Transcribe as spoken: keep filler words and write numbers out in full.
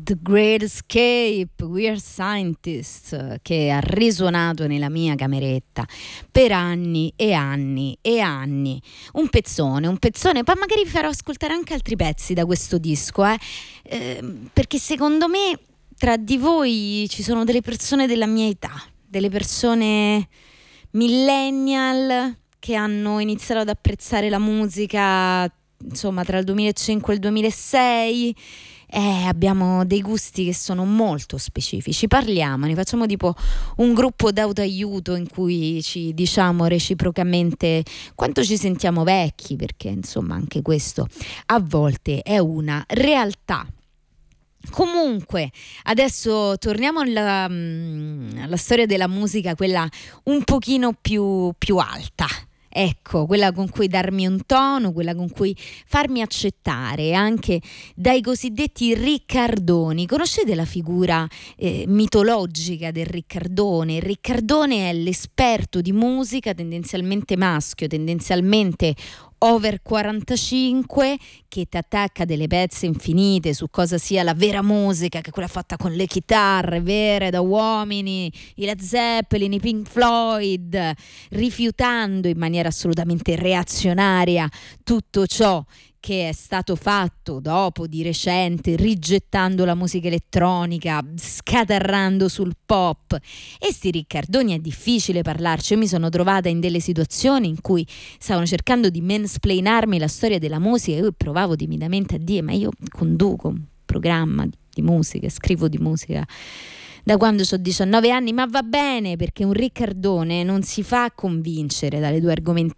The Great Escape, We Are Scientists, che ha risuonato nella mia cameretta per anni e anni e anni. Un pezzone, un pezzone, poi magari vi farò ascoltare anche altri pezzi da questo disco, eh? Eh, perché secondo me tra di voi ci sono delle persone della mia età, delle persone millennial che hanno iniziato ad apprezzare la musica, insomma, tra il duemilacinque e il duemilasei. Eh, abbiamo dei gusti che sono molto specifici, parliamone, facciamo tipo un gruppo d'autoaiuto in cui ci diciamo reciprocamente quanto ci sentiamo vecchi, perché insomma anche questo a volte è una realtà. Comunque, adesso torniamo alla, alla storia della musica, quella un pochino più, più alta. Ecco, quella con cui darmi un tono, quella con cui farmi accettare anche dai cosiddetti riccardoni. Conoscete la figura eh, mitologica del riccardone? Il riccardone è l'esperto di musica, tendenzialmente maschio, tendenzialmente over quarantacinque, che ti attacca delle pezze infinite su cosa sia la vera musica, che è quella fatta con le chitarre vere da uomini, i Led Zeppelin, i Pink Floyd, rifiutando in maniera assolutamente reazionaria tutto ciò che è stato fatto dopo di recente, rigettando la musica elettronica, scatarrando sul pop. E sti riccardoni è difficile parlarci. Io mi sono trovata in delle situazioni in cui stavano cercando di mansplainarmi la storia della musica e io provavo timidamente a dire: ma io conduco un programma di musica, scrivo di musica da quando ho diciannove anni, ma va bene, perché un riccardone non si fa convincere dalle tue argomentazioni